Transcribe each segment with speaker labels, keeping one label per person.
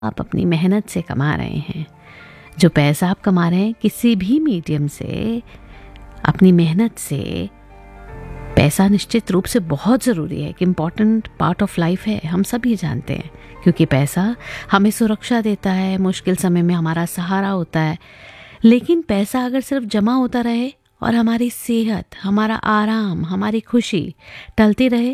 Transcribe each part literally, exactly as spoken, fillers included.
Speaker 1: आप अपनी मेहनत से कमा रहे हैं, जो पैसा आप कमा रहे हैं किसी भी मीडियम से, अपनी मेहनत से, पैसा निश्चित रूप से बहुत ज़रूरी है, कि इम्पॉर्टेंट पार्ट ऑफ लाइफ है, हम सब ये जानते हैं, क्योंकि पैसा हमें सुरक्षा देता है, मुश्किल समय में हमारा सहारा होता है। लेकिन पैसा अगर सिर्फ जमा होता रहे और हमारी सेहत, हमारा आराम, हमारी खुशी टलती रहे,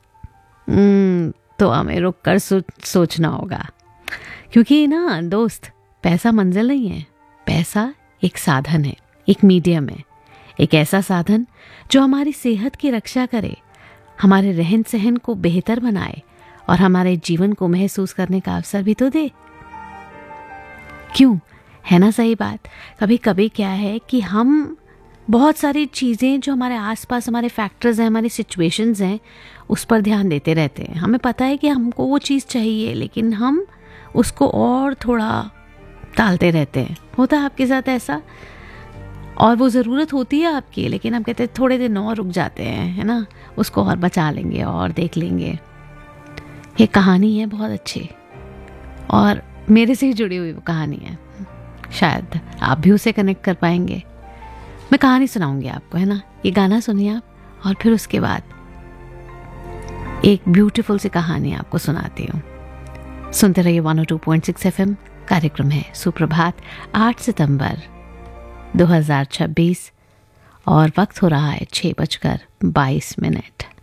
Speaker 1: तो हमें रुक कर सो, सोचना होगा। क्योंकि ना दोस्त, पैसा मंजिल नहीं है, पैसा एक साधन है, एक मीडियम है, एक ऐसा साधन जो हमारी सेहत की रक्षा करे, हमारे रहन सहन को बेहतर बनाए और हमारे जीवन को महसूस करने का अवसर भी तो दे। क्यों, है ना सही बात? कभी कभी क्या है कि हम बहुत सारी चीज़ें जो हमारे आसपास, हमारे फैक्टर्स हैं, हमारी सिचुएशंस हैं, उस पर ध्यान देते रहते हैं। हमें पता है कि हमको वो चीज़ चाहिए, लेकिन हम उसको और थोड़ा टालते रहते हैं। होता है आपके साथ ऐसा? और वो ज़रूरत होती है आपकी, लेकिन हम कहते हैं थोड़े दिन और रुक जाते हैं, है ना, उसको और बचा लेंगे और देख लेंगे। ये कहानी है बहुत अच्छी, और मेरे से ही जुड़ी हुई वो कहानी है, शायद आप भी उसे कनेक्ट कर पाएंगे। मैं कहानी सुनाऊंगी आपको, है ना। ये गाना सुनिए आप, और फिर उसके बाद एक ब्यूटीफुल सी कहानी आपको सुनाती हूँ। सुनते रहिए one O two point six F M. कार्यक्रम है सुप्रभात, आठ सितंबर दो हज़ार छब्बीस, और वक्त हो रहा है छः बजकर बाईस मिनट।